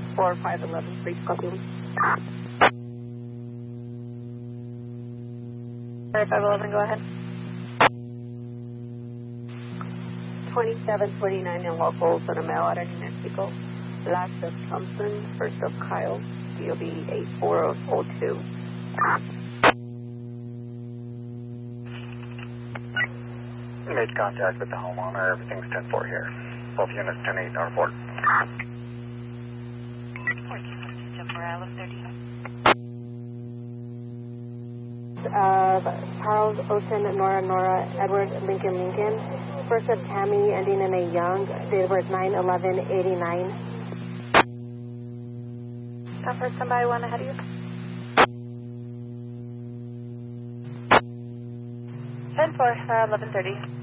4511, please copy. 4511, go ahead. 2729 in locals on a mail out of New Mexico. Last of Thompson, first of Kyle, DOB 8402. Made contact with the homeowner. Everything's 10-4 here. Both units 10-8 on report. 14 Charles Ocean, Nora, Edward, Lincoln. First of Tammy, ending in a Young, date of birth 9/11/89. First, somebody one ahead of you. 10-4, 11:30.